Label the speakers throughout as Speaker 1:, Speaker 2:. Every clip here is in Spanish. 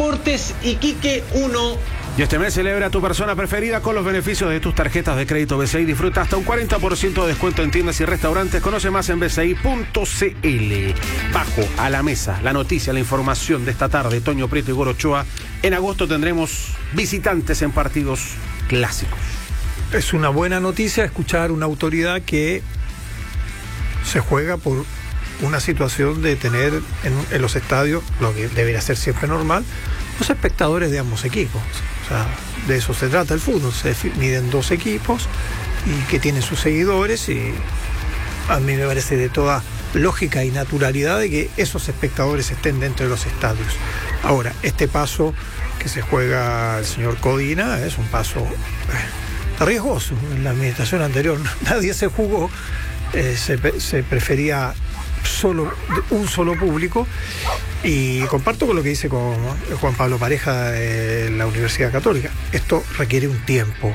Speaker 1: Deportes Iquique 1.
Speaker 2: Y este mes celebra a tu persona preferida con los beneficios de tus tarjetas de crédito BCI. Disfruta hasta un 40% de descuento en tiendas y restaurantes. Conoce más en bci.cl. Bajo a la mesa, la noticia, la información de esta tarde. Toño Prieto y Goro Ochoa. En agosto tendremos visitantes en partidos clásicos.
Speaker 3: Es una buena noticia escuchar una autoridad que se juega por una situación de tener en los estadios, lo que debería ser siempre normal, los espectadores de ambos equipos. O sea, de eso se trata el fútbol. Se miden dos equipos y que tienen sus seguidores, y a mí me parece de toda lógica y naturalidad de que esos espectadores estén dentro de los estadios. Ahora, este paso que se juega el señor Codina es un paso riesgoso. En la administración anterior nadie se jugó, se prefería un solo público, y comparto con lo que dice con Juan Pablo Pareja de la Universidad Católica. Esto requiere un tiempo,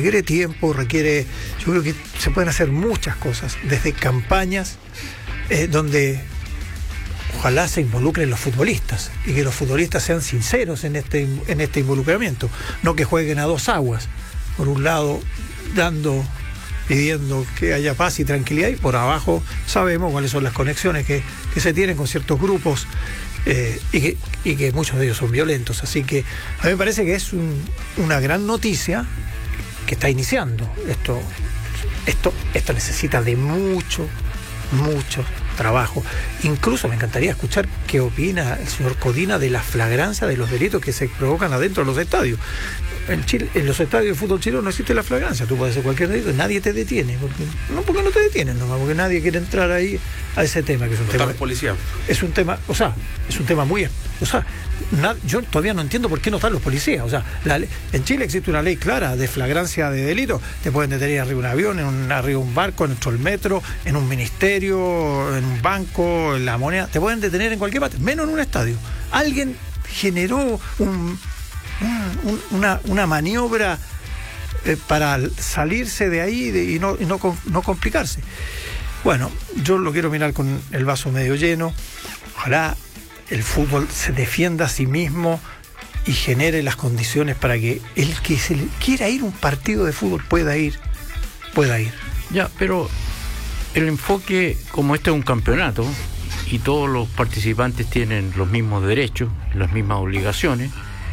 Speaker 3: yo creo que se pueden hacer muchas cosas, desde campañas donde ojalá se involucren los futbolistas y que los futbolistas sean sinceros en este involucramiento, no que jueguen a dos aguas, por un lado pidiendo que haya paz y tranquilidad, y por abajo sabemos cuáles son las conexiones que se tienen con ciertos grupos, y que muchos de ellos son violentos. Así que a mí me parece que es una gran noticia que está iniciando. Esto necesita de mucho trabajo. Incluso me encantaría escuchar qué opina el señor Codina de la flagrancia de los delitos que se provocan adentro de los estadios. En Chile, en los estadios de fútbol chileno no existe la flagrancia. Tú puedes hacer cualquier delito, nadie te detiene. Porque no te detienen nomás, porque nadie quiere entrar ahí a ese tema, que es un tema.
Speaker 2: Los policías.
Speaker 3: Es un tema, es un tema muy. Yo todavía no entiendo por qué no están los policías. En Chile existe una ley clara de flagrancia de delito. Te pueden detener arriba de un avión, arriba de un barco, dentro del metro, en un ministerio, en un banco, en la moneda. Te pueden detener en cualquier parte, menos en un estadio. Alguien generó una maniobra para salirse de ahí y no complicarse. Bueno, yo lo quiero mirar con el vaso medio lleno. Ojalá el fútbol se defienda a sí mismo y genere las condiciones para que el que quiera ir a un partido de fútbol pueda ir.
Speaker 4: Ya, pero el enfoque, como este es un campeonato y todos los participantes tienen los mismos derechos, las mismas obligaciones,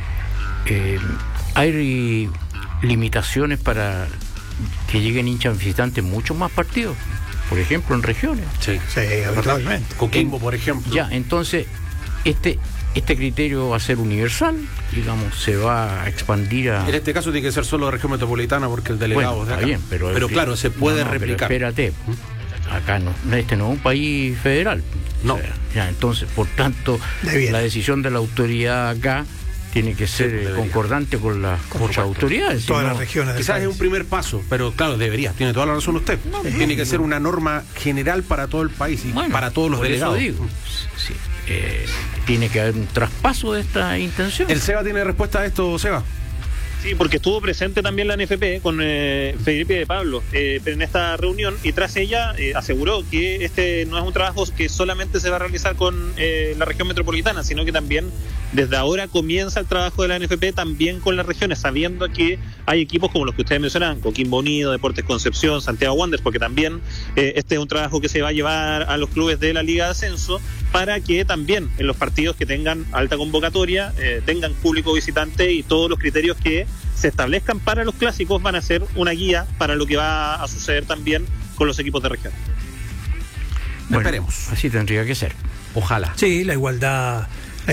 Speaker 4: hay limitaciones para que lleguen hinchas visitantes muchos más partidos, por ejemplo en regiones.
Speaker 3: Sí, habitualmente.
Speaker 2: Coquimbo, por ejemplo.
Speaker 4: Ya, entonces este criterio va a ser universal, digamos, se va a expandir a...
Speaker 2: En este caso tiene que ser solo de región metropolitana, porque el delegado es de acá.
Speaker 4: Está bien, pero
Speaker 2: claro, se puede replicar.
Speaker 4: Pero espérate, acá este no es un país federal.
Speaker 2: No.
Speaker 4: O sea, ya, entonces, por tanto, la decisión de la autoridad acá tiene que ser concordante con las otras autoridades.
Speaker 3: Todas las regiones.
Speaker 2: Quizás es un primer paso, pero claro, tiene toda la razón usted. Tiene que ser una norma general para todo el país y para todos los delegados.
Speaker 4: Eso digo. Sí. Tiene que haber un traspaso de esta intención.
Speaker 2: ¿El Seba tiene respuesta a esto, Seba?
Speaker 5: Sí, porque estuvo presente también la NFP con Felipe de Pablo en esta reunión, y tras ella aseguró que este no es un trabajo que solamente se va a realizar con la región metropolitana, sino que también desde ahora comienza el trabajo de la NFP también con las regiones, sabiendo que hay equipos como los que ustedes mencionaban, Coquimbo Unido, Deportes Concepción, Santiago Wanderers, porque también este es un trabajo que se va a llevar a los clubes de la Liga de Ascenso, para que también en los partidos que tengan alta convocatoria tengan público visitante, y todos los criterios que se establezcan para los clásicos van a ser una guía para lo que va a suceder también con los equipos de región.
Speaker 2: Esperemos.
Speaker 4: Así tendría que ser.
Speaker 2: Ojalá.
Speaker 3: Sí, la igualdad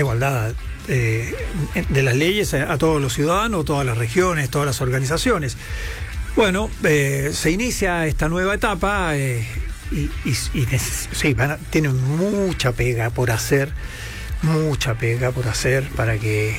Speaker 3: de las leyes a todos los ciudadanos, todas las regiones, todas las organizaciones. Bueno, se inicia esta nueva etapa tienen mucha pega por hacer para que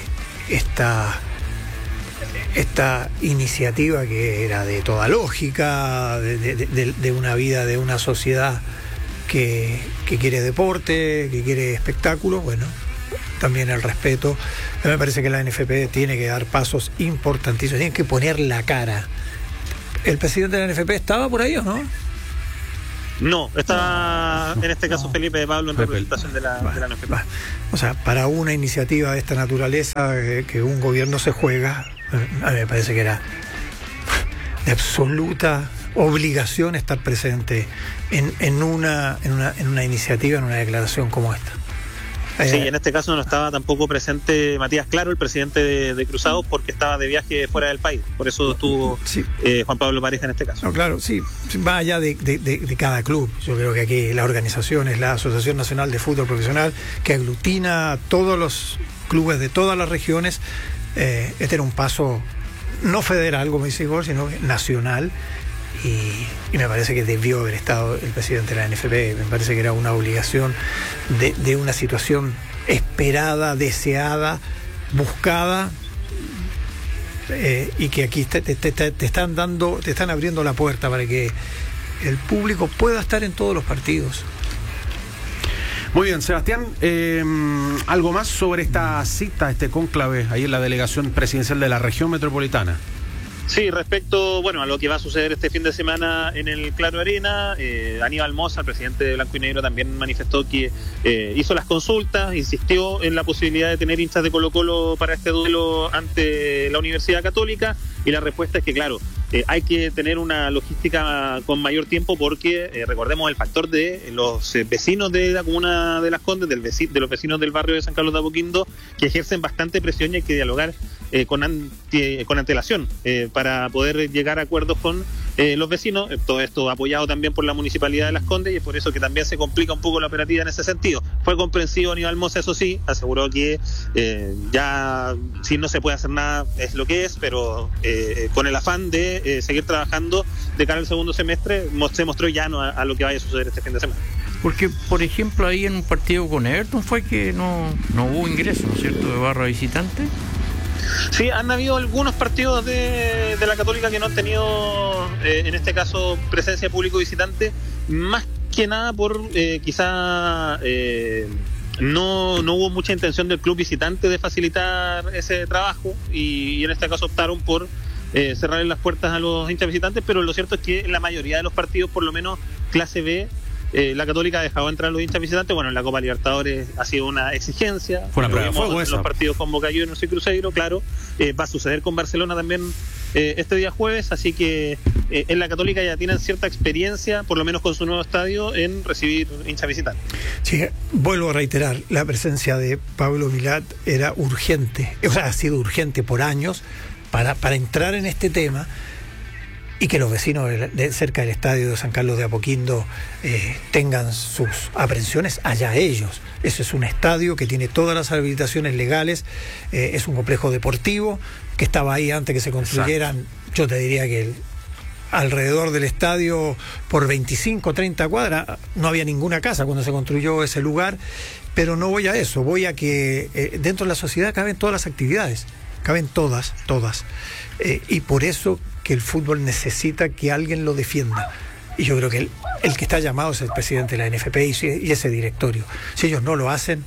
Speaker 3: esta iniciativa, que era de toda lógica, de una vida, de una sociedad que quiere deporte, que quiere espectáculo, bueno, también el respeto. Me parece que la NFP tiene que dar pasos importantísimos, tiene que poner la cara. ¿El presidente de la NFP estaba por ahí o no?
Speaker 5: No, está en este caso Felipe de Pablo en representación de la NFP.
Speaker 3: O sea, para una iniciativa de esta naturaleza que un gobierno se juega, a mí me parece que era de absoluta obligación estar presente en una iniciativa, en una declaración como esta.
Speaker 5: Sí, en este caso no estaba tampoco presente Matías Claro, el presidente de Cruzados, porque estaba de viaje fuera del país. Por eso estuvo Juan Pablo Pareja en este caso.
Speaker 3: No, claro, sí, va allá de cada club. Yo creo que aquí la organización es la Asociación Nacional de Fútbol Profesional, que aglutina a todos los clubes de todas las regiones. Este era un paso no federal, como dice Igor, sino nacional. Y me parece que debió haber estado el presidente de la NFP. Me parece que era una obligación de una situación esperada, deseada, buscada, y que aquí te están abriendo la puerta para que el público pueda estar en todos los partidos.
Speaker 2: Muy bien, Sebastián, ¿algo más sobre esta cita, este cónclave ahí en la delegación presidencial de la región metropolitana?
Speaker 5: Sí, respecto a lo que va a suceder este fin de semana en el Claro Arena, Aníbal Mosa, el presidente de Blanco y Negro, también manifestó que hizo las consultas, insistió en la posibilidad de tener hinchas de Colo-Colo para este duelo ante la Universidad Católica, y la respuesta es que, claro, hay que tener una logística con mayor tiempo porque recordemos el factor de los vecinos de la comuna de Las Condes, de los vecinos del barrio de San Carlos de Apoquindo, que ejercen bastante presión y hay que dialogar con antelación para poder llegar a acuerdos con los vecinos. Todo esto apoyado también por la Municipalidad de Las Condes, y es por eso que también se complica un poco la operativa en ese sentido. Fue comprensivo Aníbal Mosa, eso sí, aseguró que ya si no se puede hacer nada es lo que es, pero con el afán de seguir trabajando de cara al segundo semestre, se mostró ya a lo que vaya a suceder este fin de semana.
Speaker 4: Porque, por ejemplo, ahí en un partido con Everton fue que no hubo ingreso, ¿no es cierto?, de barra visitante.
Speaker 5: Sí, han habido algunos partidos de la Católica que no han tenido, en este caso, presencia de público visitante, más que nada por quizá no hubo mucha intención del club visitante de facilitar ese trabajo, y en este caso optaron por cerrarle las puertas a los hinchas visitantes, pero lo cierto es que en la mayoría de los partidos, por lo menos clase B, la Católica ha dejado entrar a los hinchas visitantes. En la Copa Libertadores ha sido una exigencia.
Speaker 2: Fue una prueba de fuego
Speaker 5: esa. Los partidos con Boca Juniors y Cruzeiro, claro. Va a suceder con Barcelona también este día jueves, así que en la Católica ya tienen cierta experiencia, por lo menos con su nuevo estadio, en recibir hinchas visitantes.
Speaker 3: Sí, vuelvo a reiterar, la presencia de Pablo Vilat era urgente, o sea, ha sido urgente por años para entrar en este tema. Y que los vecinos de cerca del estadio de San Carlos de Apoquindo tengan sus aprensiones, allá ellos. Ese es un estadio que tiene todas las habilitaciones legales, es un complejo deportivo que estaba ahí antes que se construyeran. Exacto. Yo te diría que alrededor del estadio, por 25, 30 cuadras, no había ninguna casa cuando se construyó ese lugar, pero no voy a eso, voy a que dentro de la sociedad caben todas las actividades, caben todas. Y por eso que el fútbol necesita que alguien lo defienda. Y yo creo que el que está llamado es el presidente de la NFP y ese directorio. Si ellos no lo hacen,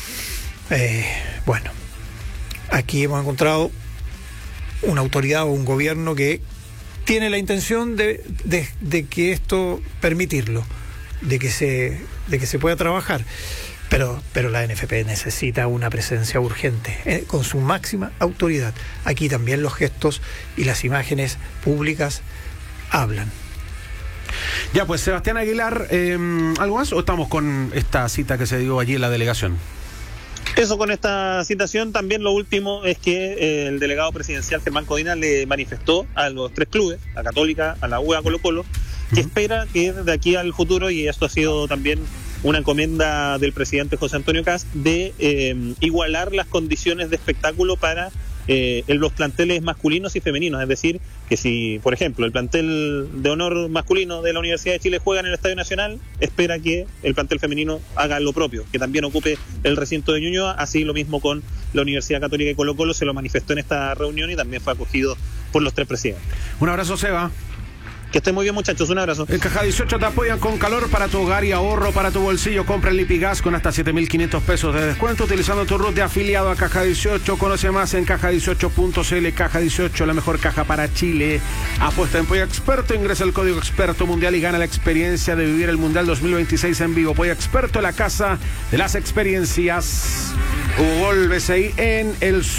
Speaker 3: aquí hemos encontrado una autoridad o un gobierno que tiene la intención de que esto permitirlo, de que se pueda trabajar. Pero la NFP necesita una presencia urgente, con su máxima autoridad. Aquí también los gestos y las imágenes públicas hablan.
Speaker 2: Ya, pues Sebastián Aguilar, ¿algo más o estamos con esta cita que se dio allí en la delegación?
Speaker 5: Eso, con esta citación. También lo último es que el delegado presidencial Germán Codina le manifestó a los tres clubes, a Católica, a la U, a Colo-Colo, que espera que de aquí al futuro, y esto ha sido también una encomienda del presidente José Antonio Kast, de igualar las condiciones de espectáculo para los planteles masculinos y femeninos. Es decir, que si, por ejemplo, el plantel de honor masculino de la Universidad de Chile juega en el Estadio Nacional, espera que el plantel femenino haga lo propio, que también ocupe el recinto de Ñuñoa. Así lo mismo con la Universidad Católica y Colo-Colo, se lo manifestó en esta reunión y también fue acogido por los tres presidentes.
Speaker 2: Un abrazo, Seba.
Speaker 5: Que estén muy bien, muchachos. Un abrazo.
Speaker 2: En Caja 18 te apoyan con calor para tu hogar y ahorro para tu bolsillo. Compra el Lipigas con hasta 7.500 pesos de descuento utilizando tu RUT de afiliado a Caja 18. Conoce más en caja18.cl. Caja 18, la mejor caja para Chile. Apuesta en Polla Experto, ingresa el código Experto Mundial y gana la experiencia de vivir el Mundial 2026 en vivo. Polla Experto, la casa de las experiencias. Hugo Gol, BCI en el